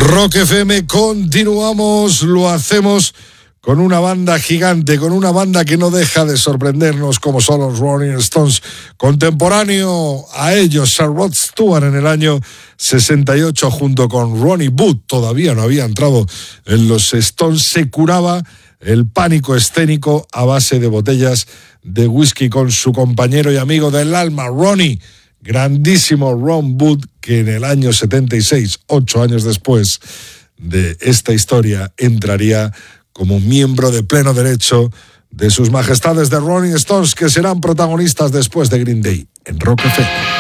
Rock FM, continuamos, lo hacemos con una banda gigante, con una banda que no deja de sorprendernos como son los Rolling Stones. Contemporáneo a ellos, Sir Rod Stewart en el año 68 junto con Ronnie Wood, todavía no había entrado en los Stones, se curaba el pánico escénico a base de botellas de whisky con su compañero y amigo del alma, Ronnie. Grandísimo Ron Wood, que en el año 76, 8 años después de esta historia, entraría como miembro de pleno derecho de sus majestades de Rolling Stones, que serán protagonistas después de Green Day en Rock FM.